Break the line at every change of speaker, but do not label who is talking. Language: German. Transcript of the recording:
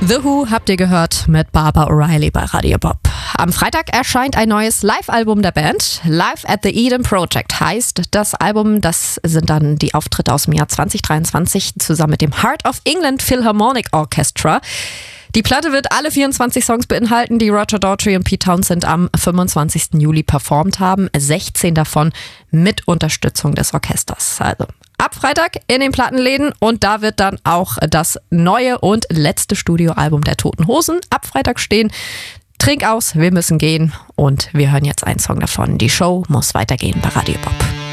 The Who habt ihr gehört mit Barbara O'Reilly bei Radio Bob. Am Freitag erscheint ein neues Live-Album der Band. Live at the Eden Project heißt das Album. Das sind dann die Auftritte aus dem Jahr 2023 zusammen mit dem Heart of England Philharmonic Orchestra. Die Platte wird alle 24 Songs beinhalten, die Roger Daltrey und Pete Townshend am 25. Juli performt haben. 16 davon mit Unterstützung des Orchesters. Also ab Freitag in den Plattenläden und da wird dann auch das neue und letzte Studioalbum der Toten Hosen ab Freitag stehen. Trink aus, wir müssen gehen und wir hören jetzt einen Song davon. Die Show muss weitergehen bei Radio Bob.